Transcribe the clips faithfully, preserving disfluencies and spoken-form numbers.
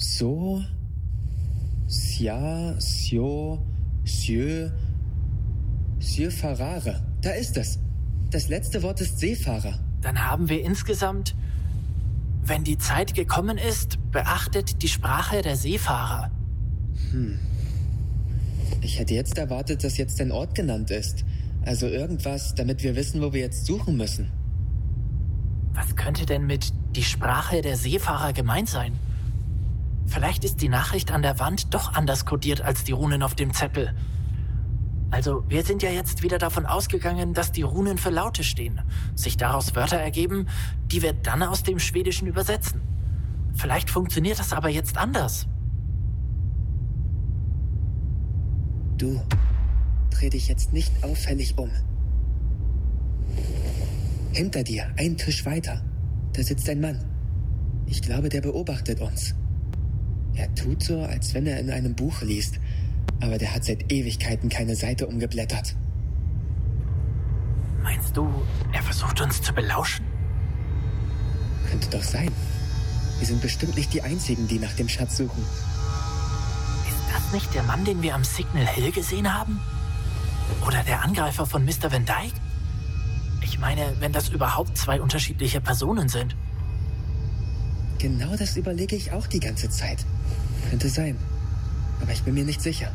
So, Sia, Sio, Sieu, Sieu Farare. Da ist es. Das letzte Wort ist Seefahrer. Dann haben wir insgesamt, wenn die Zeit gekommen ist, beachtet die Sprache der Seefahrer. Hm. Ich hätte jetzt erwartet, dass jetzt ein Ort genannt ist. Also irgendwas, damit wir wissen, wo wir jetzt suchen müssen. Was könnte denn mit die Sprache der Seefahrer gemeint sein? Vielleicht ist die Nachricht an der Wand doch anders kodiert als die Runen auf dem Zettel. Also, wir sind ja jetzt wieder davon ausgegangen, dass die Runen für Laute stehen, sich daraus Wörter ergeben, die wir dann aus dem Schwedischen übersetzen. Vielleicht funktioniert das aber jetzt anders. Du, dreh dich jetzt nicht auffällig um. Hinter dir, ein Tisch weiter, da sitzt ein Mann. Ich glaube, der beobachtet uns. Er tut so, als wenn er in einem Buch liest, aber der hat seit Ewigkeiten keine Seite umgeblättert. Meinst du, er versucht uns zu belauschen? Könnte doch sein. Wir sind bestimmt nicht die Einzigen, die nach dem Schatz suchen. Ist das nicht der Mann, den wir am Signal Hill gesehen haben? Oder der Angreifer von Mister Van Dyke? Ich meine, wenn das überhaupt zwei unterschiedliche Personen sind. Genau das überlege ich auch die ganze Zeit. Könnte sein. Aber ich bin mir nicht sicher.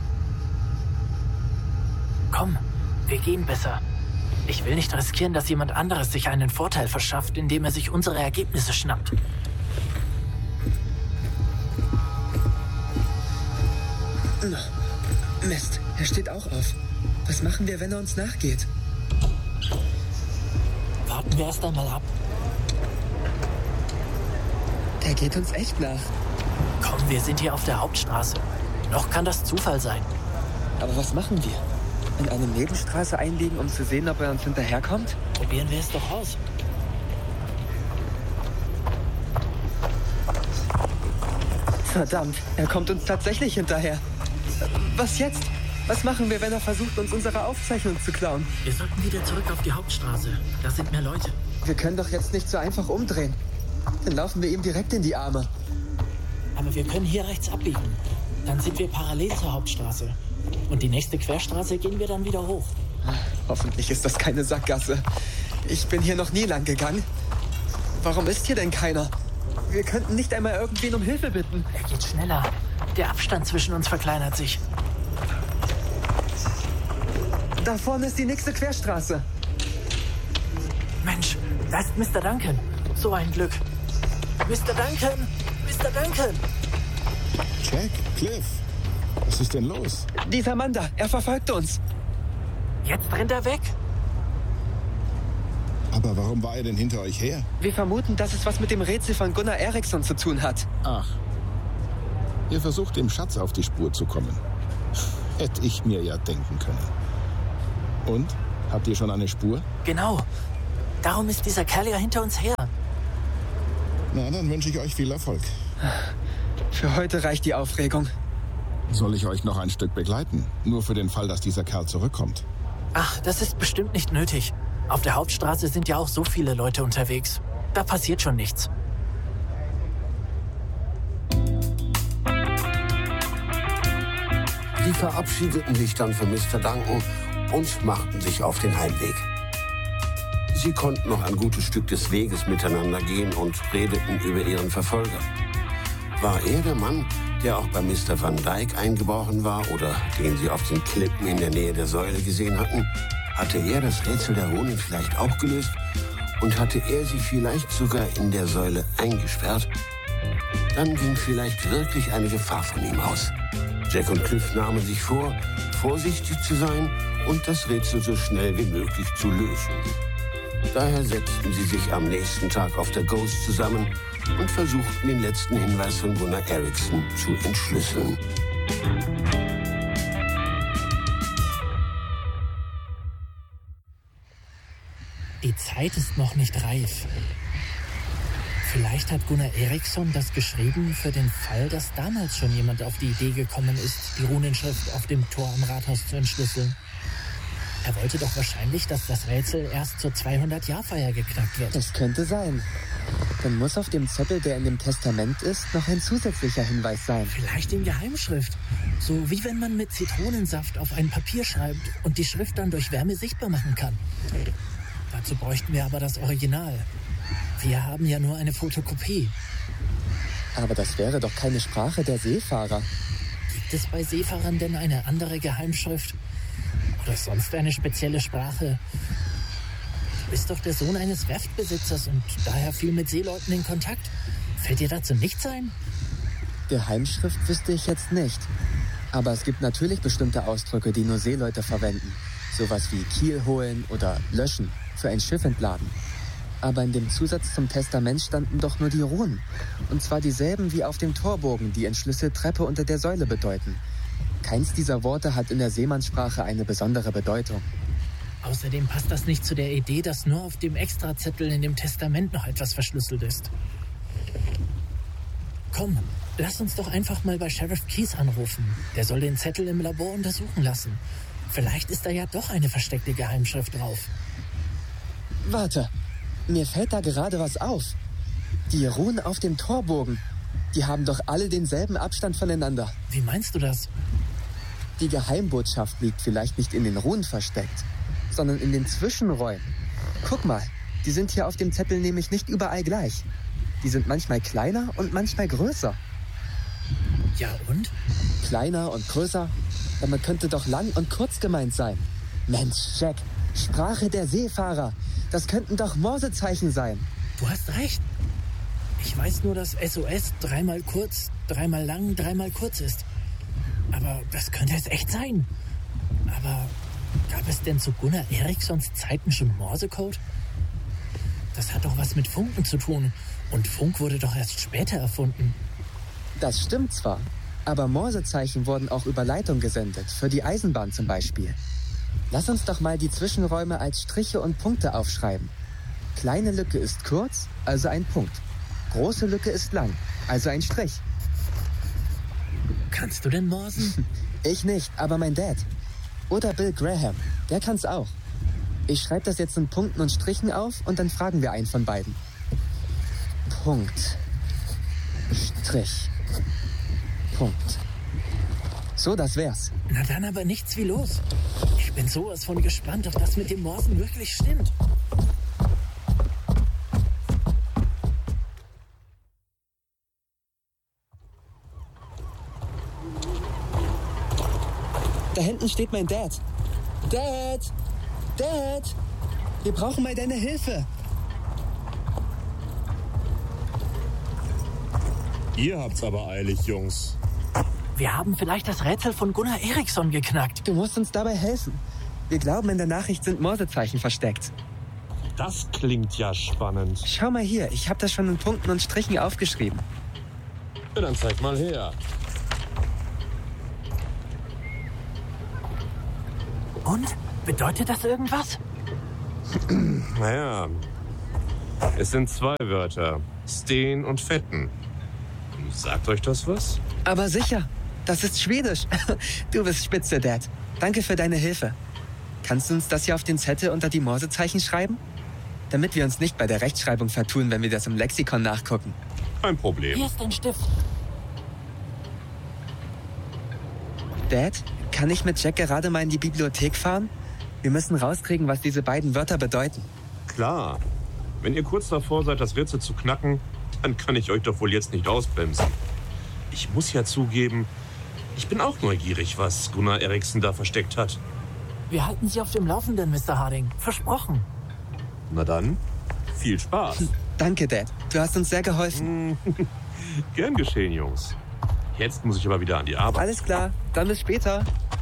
Komm, wir gehen besser. Ich will nicht riskieren, dass jemand anderes sich einen Vorteil verschafft, indem er sich unsere Ergebnisse schnappt. Mist, er steht auch auf. Was machen wir, wenn er uns nachgeht? Warten wir erst einmal ab. Der geht uns echt nach. Komm, wir sind hier auf der Hauptstraße. Noch kann das Zufall sein. Aber was machen wir? In eine Nebenstraße einbiegen, um zu sehen, ob er uns hinterherkommt? Probieren wir es doch aus. Verdammt, er kommt uns tatsächlich hinterher. Was jetzt? Was machen wir, wenn er versucht, uns unsere Aufzeichnung zu klauen? Wir sollten wieder zurück auf die Hauptstraße. Da sind mehr Leute. Wir können doch jetzt nicht so einfach umdrehen. Dann laufen wir ihm direkt in die Arme. Aber wir können hier rechts abbiegen. Dann sind wir parallel zur Hauptstraße. Und die nächste Querstraße gehen wir dann wieder hoch. Hoffentlich ist das keine Sackgasse. Ich bin hier noch nie lang gegangen. Warum ist hier denn keiner? Wir könnten nicht einmal irgendwen um Hilfe bitten. Er geht schneller. Der Abstand zwischen uns verkleinert sich. Da vorne ist die nächste Querstraße. Mensch, da ist Mister Duncan. So ein Glück. Mister Duncan! Mister Duncan! Jack, Cliff, was ist denn los? Dieser Mann da, er verfolgt uns. Jetzt rennt er weg. Aber warum war er denn hinter euch her? Wir vermuten, dass es was mit dem Rätsel von Gunnar Eriksson zu tun hat. Ach, ihr versucht dem Schatz auf die Spur zu kommen. Hätte ich mir ja denken können. Und? Habt ihr schon eine Spur? Genau. Darum ist dieser Kerl ja hinter uns her. Na, dann wünsche ich euch viel Erfolg. Für heute reicht die Aufregung. Soll ich euch noch ein Stück begleiten? Nur für den Fall, dass dieser Kerl zurückkommt. Ach, das ist bestimmt nicht nötig. Auf der Hauptstraße sind ja auch so viele Leute unterwegs. Da passiert schon nichts. Sie verabschiedeten sich dann von Mister Duncan und machten sich auf den Heimweg. Sie konnten noch ein gutes Stück des Weges miteinander gehen und redeten über ihren Verfolger. War er der Mann, der auch bei Mister Van Dyke eingebrochen war oder den sie auf den Klippen in der Nähe der Säule gesehen hatten? Hatte er das Rätsel der Runen vielleicht auch gelöst? Und hatte er sie vielleicht sogar in der Säule eingesperrt? Dann ging vielleicht wirklich eine Gefahr von ihm aus. Jack und Cliff nahmen sich vor, vorsichtig zu sein und das Rätsel so schnell wie möglich zu lösen. Daher setzten sie sich am nächsten Tag auf der Ghost zusammen und versuchten, den letzten Hinweis von Gunnar Eriksson zu entschlüsseln. Die Zeit ist noch nicht reif. Vielleicht hat Gunnar Eriksson das geschrieben für den Fall, dass damals schon jemand auf die Idee gekommen ist, die Runenschrift auf dem Tor am Rathaus zu entschlüsseln. Er wollte doch wahrscheinlich, dass das Rätsel erst zur zweihundert-Jahr-Feier geknackt wird. Das könnte sein. Dann muss auf dem Zettel, der in dem Testament ist, noch ein zusätzlicher Hinweis sein. Vielleicht in Geheimschrift. So wie wenn man mit Zitronensaft auf ein Papier schreibt und die Schrift dann durch Wärme sichtbar machen kann. Dazu bräuchten wir aber das Original. Wir haben ja nur eine Fotokopie. Aber das wäre doch keine Sprache der Seefahrer. Gibt es bei Seefahrern denn eine andere Geheimschrift? Oder sonst eine spezielle Sprache? Du bist doch der Sohn eines Werftbesitzers und daher viel mit Seeleuten in Kontakt. Fällt dir dazu nichts ein? Geheimschrift wüsste ich jetzt nicht. Aber es gibt natürlich bestimmte Ausdrücke, die nur Seeleute verwenden. Sowas wie Kiel holen oder löschen, für ein Schiff entladen. Aber in dem Zusatz zum Testament standen doch nur die Runen. Und zwar dieselben wie auf dem Torbogen, die entschlüsselt Treppe unter der Säule bedeuten. Keins dieser Worte hat in der Seemannssprache eine besondere Bedeutung. Außerdem passt das nicht zu der Idee, dass nur auf dem Extrazettel in dem Testament noch etwas verschlüsselt ist. Komm, lass uns doch einfach mal bei Sheriff Keyes anrufen. Der soll den Zettel im Labor untersuchen lassen. Vielleicht ist da ja doch eine versteckte Geheimschrift drauf. Warte, mir fällt da gerade was auf. Die Runen auf dem Torbogen, die haben doch alle denselben Abstand voneinander. Wie meinst du das? Die Geheimbotschaft liegt vielleicht nicht in den Runen versteckt, sondern in den Zwischenräumen. Guck mal, die sind hier auf dem Zettel nämlich nicht überall gleich. Die sind manchmal kleiner und manchmal größer. Ja und? Kleiner und größer? Damit könnte doch lang und kurz gemeint sein. Mensch, Jack, Sprache der Seefahrer. Das könnten doch Morsezeichen sein. Du hast recht. Ich weiß nur, dass S O S dreimal kurz, dreimal lang, dreimal kurz ist. Aber das könnte es echt sein. Aber gab es denn zu Gunnar Erikssons Zeiten schon Morsecode? Das hat doch was mit Funken zu tun. Und Funk wurde doch erst später erfunden. Das stimmt zwar, aber Morsezeichen wurden auch über Leitung gesendet, für die Eisenbahn zum Beispiel. Lass uns doch mal die Zwischenräume als Striche und Punkte aufschreiben. Kleine Lücke ist kurz, also ein Punkt. Große Lücke ist lang, also ein Strich. Kannst du denn morsen? Ich nicht, aber mein Dad. Oder Bill Graham, der kann's auch. Ich schreibe das jetzt in Punkten und Strichen auf und dann fragen wir einen von beiden. Punkt. Strich. Punkt. So, das wär's. Na dann aber nichts wie los. Ich bin sowas von gespannt, ob das mit dem Morsen wirklich stimmt. Da hinten steht mein Dad. Dad! Dad! Wir brauchen mal deine Hilfe. Ihr habt's aber eilig, Jungs. Wir haben vielleicht das Rätsel von Gunnar Eriksson geknackt. Du musst uns dabei helfen. Wir glauben, in der Nachricht sind Morsezeichen versteckt. Das klingt ja spannend. Schau mal hier, ich habe das schon in Punkten und Strichen aufgeschrieben. Ja, dann zeig mal her. Und? Bedeutet das irgendwas? Naja, es sind zwei Wörter. Steen und Fetten. Sagt euch das was? Aber sicher, das ist Schwedisch. Du bist spitze, Dad. Danke für deine Hilfe. Kannst du uns das hier auf den Zettel unter die Morsezeichen schreiben? Damit wir uns nicht bei der Rechtschreibung vertun, wenn wir das im Lexikon nachgucken. Kein Problem. Hier ist ein Stift. Dad, kann ich mit Jack gerade mal in die Bibliothek fahren? Wir müssen rauskriegen, was diese beiden Wörter bedeuten. Klar. Wenn ihr kurz davor seid, das Rätsel zu knacken, dann kann ich euch doch wohl jetzt nicht ausbremsen. Ich muss ja zugeben, ich bin auch neugierig, was Gunnar Eriksson da versteckt hat. Wir halten Sie auf dem Laufenden, Mister Harding. Versprochen. Na dann, viel Spaß. Danke, Dad. Du hast uns sehr geholfen. Gern geschehen, Jungs. Jetzt muss ich aber wieder an die Arbeit. Alles klar, dann bis später.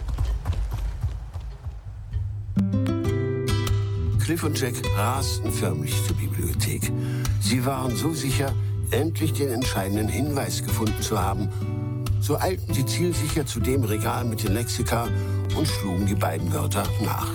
Cliff und Jack rasten förmlich zur Bibliothek. Sie waren so sicher, endlich den entscheidenden Hinweis gefunden zu haben. So eilten sie zielsicher zu dem Regal mit den Lexika und schlugen die beiden Wörter nach.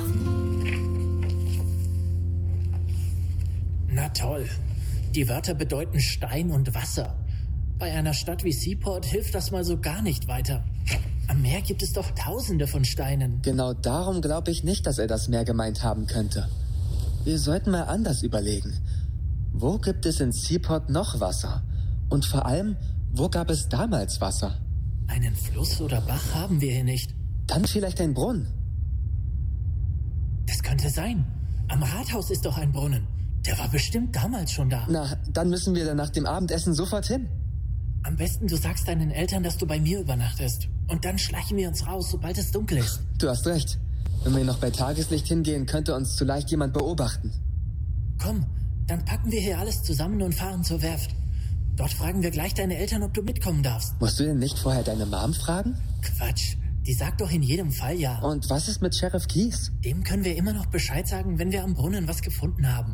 Na toll. Die Wörter bedeuten Stein und Wasser. Bei einer Stadt wie Seaport hilft das mal so gar nicht weiter. Am Meer gibt es doch Tausende von Steinen. Genau darum glaube ich nicht, dass er das Meer gemeint haben könnte. Wir sollten mal anders überlegen. Wo gibt es in Seaport noch Wasser? Und vor allem, wo gab es damals Wasser? Einen Fluss oder Bach haben wir hier nicht. Dann vielleicht ein Brunnen. Das könnte sein. Am Rathaus ist doch ein Brunnen. Der war bestimmt damals schon da. Na, dann müssen wir dann nach dem Abendessen sofort hin. Am besten du sagst deinen Eltern, dass du bei mir übernachtest. Und dann schleichen wir uns raus, sobald es dunkel ist. Du hast recht. Wenn wir noch bei Tageslicht hingehen, könnte uns zu leicht jemand beobachten. Komm, dann packen wir hier alles zusammen und fahren zur Werft. Dort fragen wir gleich deine Eltern, ob du mitkommen darfst. Musst du denn nicht vorher deine Mom fragen? Quatsch, die sagt doch in jedem Fall ja. Und was ist mit Sheriff Keys? Dem können wir immer noch Bescheid sagen, wenn wir am Brunnen was gefunden haben.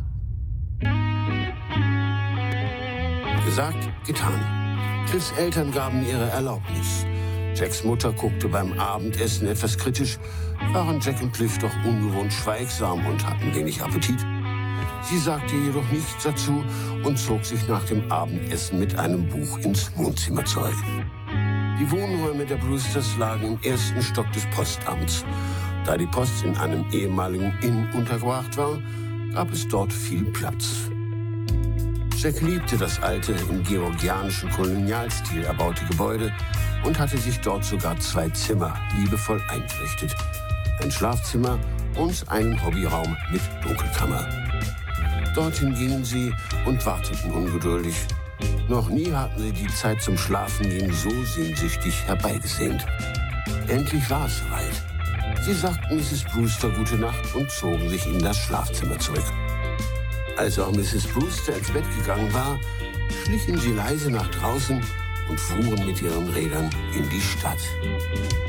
Gesagt, getan. Cliffs Eltern gaben ihre Erlaubnis. Jacks Mutter guckte beim Abendessen etwas kritisch, waren Jack und Cliff doch ungewohnt schweigsam und hatten wenig Appetit. Sie sagte jedoch nichts dazu und zog sich nach dem Abendessen mit einem Buch ins Wohnzimmer zurück. Die Wohnräume der Brewsters lagen im ersten Stock des Postamts. Da die Post in einem ehemaligen Inn untergebracht war, gab es dort viel Platz. Jack liebte das alte, im georgianischen Kolonialstil erbaute Gebäude und hatte sich dort sogar zwei Zimmer liebevoll eingerichtet. Ein Schlafzimmer und einen Hobbyraum mit Dunkelkammer. Dorthin gingen sie und warteten ungeduldig. Noch nie hatten sie die Zeit zum Schlafengehen so sehnsüchtig herbeigesehnt. Endlich war es soweit. Sie sagten Misses Brewster gute Nacht und zogen sich in das Schlafzimmer zurück. Als auch Misses Brewster ins Bett gegangen war, schlichen sie leise nach draußen und fuhren mit ihren Rädern in die Stadt.